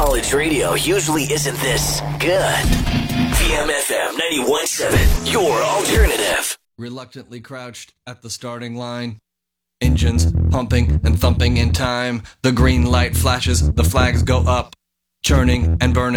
college radio usually isn't this good. VMFM 91.7, your alternative. Reluctantly crouched at the starting line. Engines pumping and thumping in time. The green light flashes, the flags go up. Churning and burning.